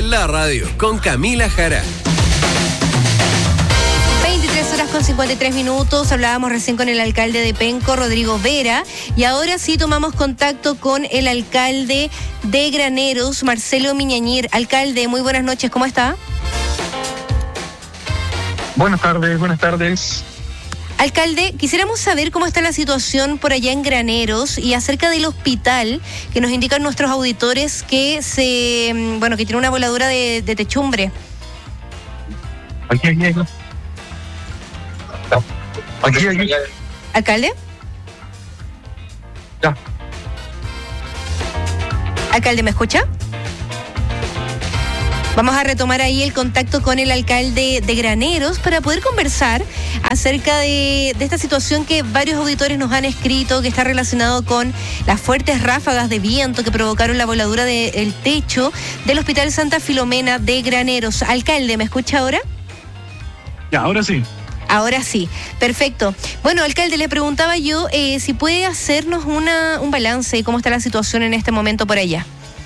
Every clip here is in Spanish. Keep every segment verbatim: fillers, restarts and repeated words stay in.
en la radio con Camila Jara. veintitrés horas con cincuenta y tres minutos. Hablábamos recién con el alcalde de Penco, Rodrigo Vera, y ahora sí tomamos contacto con el alcalde de Graneros, Marcelo Miñañir. Alcalde, muy buenas noches, ¿cómo está? Buenas tardes, buenas tardes. Alcalde, quisiéramos saber cómo está la situación por allá en Graneros y acerca del hospital, que nos indican nuestros auditores que se, bueno, que tiene una voladura de, de techumbre. Aquí, aquí, aquí. Aquí, aquí. ¿Alcalde? Ya. Alcalde, ¿me escucha? Vamos a retomar ahí el contacto con el alcalde de Graneros para poder conversar acerca de, de esta situación que varios auditores nos han escrito, que está relacionado con las fuertes ráfagas de viento que provocaron la voladura del techo del Hospital Santa Filomena de Graneros. Alcalde, ¿me escucha ahora? Ya, ahora sí. Ahora sí, perfecto. Bueno, alcalde, le preguntaba yo eh, si puede hacernos una, un balance de cómo está la situación en este momento por allá.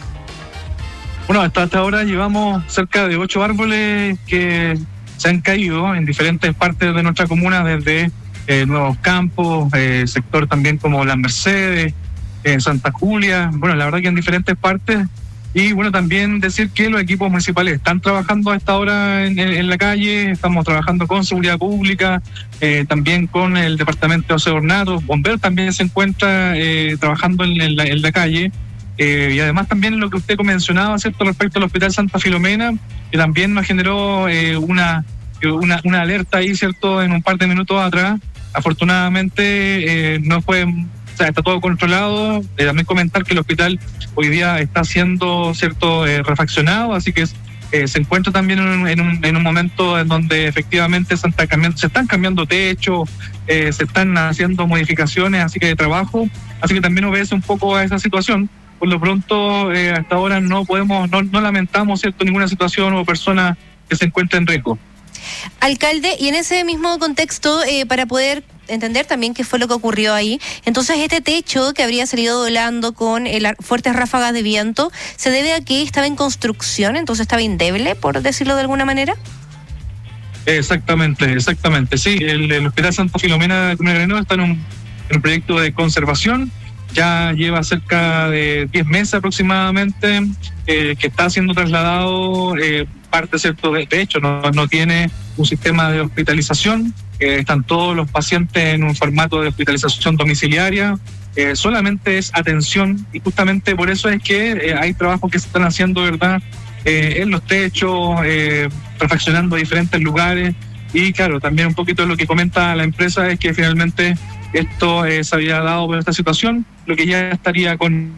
Bueno, hasta, hasta ahora llevamos cerca de ocho árboles que se han caído en diferentes partes de nuestra comuna, desde eh, Nuevos Campos, eh, sector también como Las Mercedes, eh, Santa Julia, bueno, la verdad que en diferentes partes. Y bueno, también decir que los equipos municipales están trabajando a esta hora en, en, en la calle, estamos trabajando con seguridad pública, eh, también con el departamento de aseo ornato, bomberos también se encuentra eh, trabajando en, en, la, en la calle. Eh, y además también lo que usted mencionaba, ¿cierto?, respecto al Hospital Santa Filomena, que también nos generó eh, una, una una alerta ahí, ¿cierto?, en un par de minutos atrás. Afortunadamente eh, no fue, o sea, está todo controlado. Eh, también comentar que el hospital hoy día está siendo, ¿cierto?, eh, refaccionado, así que eh, se encuentra también en un, en, un, en un momento en donde efectivamente se, está cambiando, se están cambiando techos, eh, se están haciendo modificaciones, así que de trabajo, así que también obedece un poco a esa situación. Por lo pronto, eh, hasta ahora no podemos, no, no lamentamos, ¿cierto?, ninguna situación o persona que se encuentre en riesgo. Alcalde, y en ese mismo contexto, eh, para poder entender también qué fue lo que ocurrió ahí, entonces este techo que habría salido volando con el, fuertes ráfagas de viento, ¿se debe a que estaba en construcción, entonces estaba endeble, por decirlo de alguna manera? Exactamente, exactamente, sí. El, el Hospital Santa Filomena de Graneros está en un, en un proyecto de conservación. Ya lleva cerca de diez meses aproximadamente eh, que está siendo trasladado, eh, parte, ¿cierto? De, de hecho, no, no tiene un sistema de hospitalización, eh, están todos los pacientes en un formato de hospitalización domiciliaria, eh, solamente es atención, y justamente por eso es que eh, hay trabajos que se están haciendo, ¿verdad?, eh, en los techos, eh, refaccionando diferentes lugares, y claro, también un poquito lo que comenta la empresa es que finalmente esto eh, se había dado por esta situación, lo que ya estaría con...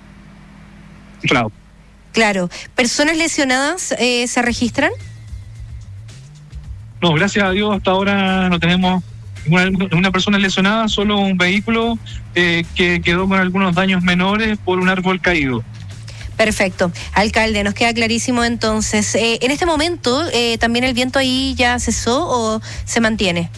Claro. Claro. ¿Personas lesionadas eh, se registran? No, gracias a Dios hasta ahora no tenemos ninguna, ninguna persona lesionada, solo un vehículo eh, que quedó con algunos daños menores por un árbol caído. Perfecto. Alcalde, nos queda clarísimo entonces. Eh, en este momento, eh, ¿también el viento ahí ya cesó o se mantiene?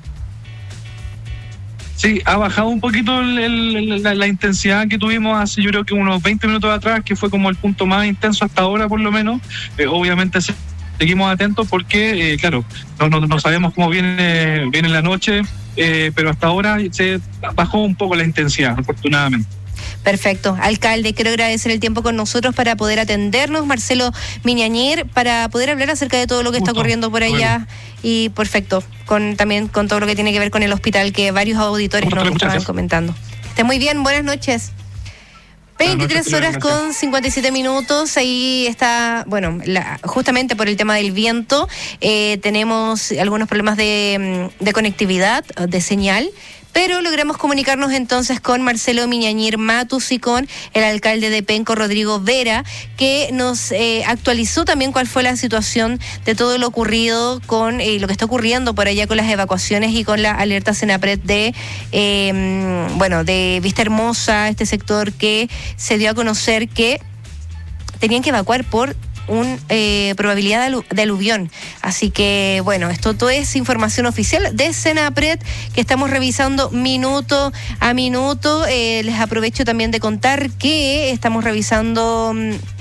Sí, ha bajado un poquito el, el, la, la intensidad que tuvimos hace, yo creo que unos veinte minutos atrás, que fue como el punto más intenso hasta ahora por lo menos. Eh, obviamente seguimos atentos porque, eh, claro, no, no, no sabemos cómo viene, viene la noche, eh, pero hasta ahora se bajó un poco la intensidad, afortunadamente. Perfecto. Alcalde, quiero agradecer el tiempo con nosotros para poder atendernos, Marcelo Miñañir, para poder hablar acerca de todo lo que está ocurriendo por allá. Bueno. Y perfecto, con también con todo lo que tiene que ver con el hospital que varios auditores nos estaban comentando. Esté muy bien, buenas noches. veintitrés horas con cincuenta y siete minutos, ahí está, bueno, la, justamente por el tema del viento, eh, tenemos algunos problemas de, de conectividad, de señal, pero logramos comunicarnos entonces con Marcelo Miñañir Matus y con el alcalde de Penco, Rodrigo Vera, que nos eh, actualizó también cuál fue la situación de todo lo ocurrido con eh, lo que está ocurriendo por allá con las evacuaciones y con la alerta Senapred de, eh, bueno, de Vista Hermosa, este sector que se dio a conocer que tenían que evacuar por una eh, probabilidad de, alu- de aluvión. Así que, bueno, esto todo es información oficial de Senapred que estamos revisando minuto a minuto. Eh, les aprovecho también de contar que estamos revisando...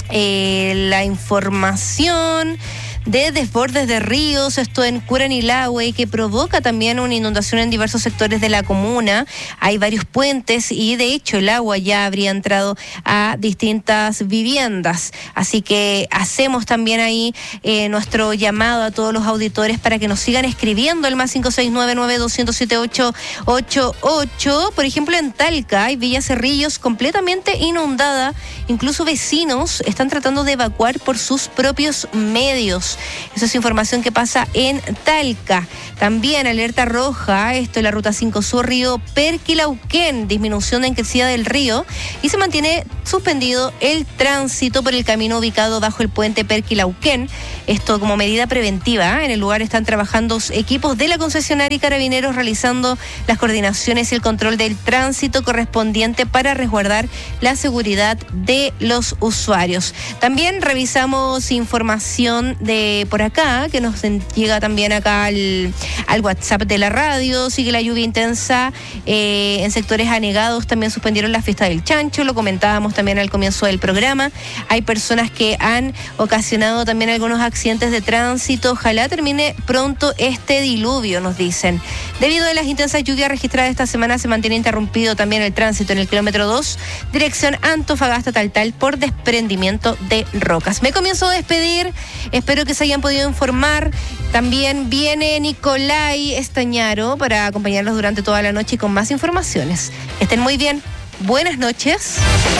eh, la información de desbordes de ríos, esto en Curanilahue, que provoca también una inundación en diversos sectores de la comuna. Hay varios puentes y de hecho el agua ya habría entrado a distintas viviendas. Así que hacemos también ahí eh, nuestro llamado a todos los auditores para que nos sigan escribiendo el más cinco seis nueve nueve dos cero siete ocho ocho ocho. Por ejemplo, en Talca hay Villa Cerrillos completamente inundada. Incluso vecinos están tratando de evacuar por sus propios medios. Esa es información que pasa en Talca. También alerta roja, esto es la ruta cinco Sur, río Perquilauquén, disminución en crecida del río, y se mantiene suspendido el tránsito por el camino ubicado bajo el puente Perquilauquén. Esto como medida preventiva. En el lugar están trabajando equipos de la concesionaria y carabineros realizando las coordinaciones y el control del tránsito correspondiente para resguardar la seguridad de los usuarios. También revisamos información de por acá, que nos llega también acá al, al WhatsApp de la radio. Sigue la lluvia intensa eh, en sectores anegados. También suspendieron la fiesta del chancho, lo comentábamos también al comienzo del programa. Hay personas que han ocasionado también algunos accidentes de tránsito. Ojalá termine pronto este diluvio, nos dicen. Debido a las intensas lluvias registradas esta semana, se mantiene interrumpido también el tránsito en el kilómetro dos, dirección Antofagasta-Taltal, por desprendimiento de rocas. Me comienzo a despedir, espero que se hayan podido informar. También viene Nicolai Estañaro para acompañarlos durante toda la noche y con más informaciones. Estén muy bien. Buenas noches.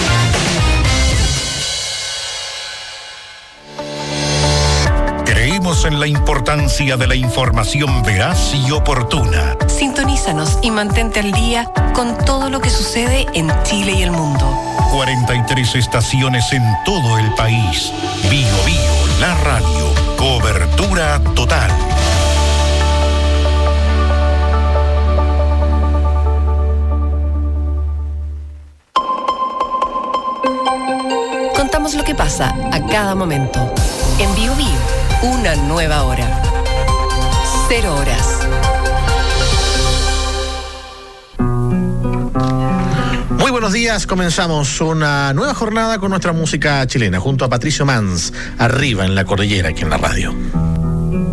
Creemos en la importancia de la información veraz y oportuna. Sintonízanos y mantente al día con todo lo que sucede en Chile y el mundo. cuarenta y tres estaciones en todo el país. Bio Bio, la radio. Cobertura total. Contamos lo que pasa a cada momento. En Bio Bio, una nueva hora. Cero horas. Muy buenos días, comenzamos una nueva jornada con nuestra música chilena, junto a Patricio Mans, arriba en la cordillera, aquí en la radio.